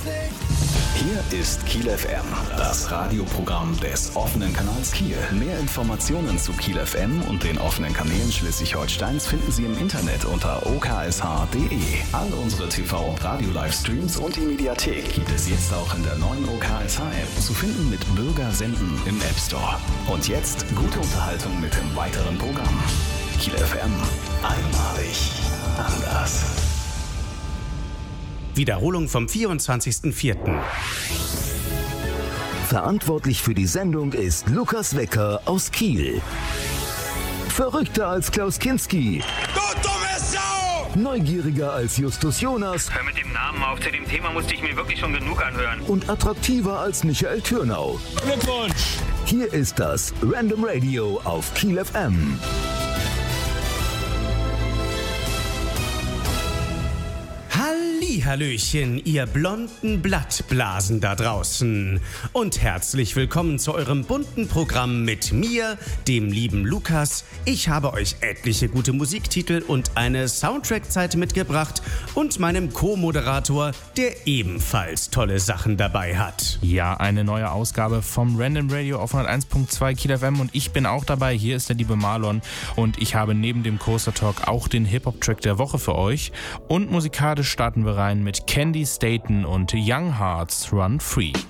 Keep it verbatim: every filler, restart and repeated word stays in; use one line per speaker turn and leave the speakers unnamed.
Hier ist Kiel F M, das Radioprogramm des offenen Kanals Kiel. Mehr Informationen zu Kiel F M und den offenen Kanälen Schleswig-Holsteins finden Sie im Internet unter o k s h punkt d e. All unsere T V- und Radio-Livestreams und die Mediathek gibt es jetzt auch in der neuen O K S H-App, zu finden mit Bürger senden im App Store. Und jetzt gute Unterhaltung mit dem weiteren Programm. Kiel F M, einmalig anders.
Wiederholung vom vierundzwanzigsten vierten
Verantwortlich für die Sendung ist Lukas Wecker aus Kiel. Verrückter als Klaus Kinski.
Du dumme Sau!
Neugieriger als Justus Jonas.
Hör mit dem Namen auf, zu dem Thema musste ich mir wirklich schon genug anhören.
Und attraktiver als Michael Türnau.
Glückwunsch!
Hier ist das Random Radio auf Kiel F M.
Hallöchen, ihr blonden Blattblasen da draußen. Und herzlich willkommen zu eurem bunten Programm mit mir, dem lieben Lukas. Ich habe euch etliche gute Musiktitel und eine Soundtrack-Zeit mitgebracht und meinem Co-Moderator, der ebenfalls tolle Sachen dabei hat.
Ja, eine neue Ausgabe vom Random Radio auf hunderteins Komma zwei Kiel F M und ich bin auch dabei. Hier ist der liebe Marlon und ich habe neben dem Coaster Talk auch den Hip-Hop-Track der Woche für euch. Und musikalisch starten wir rein mit Candy Staten und Young Hearts Run Free.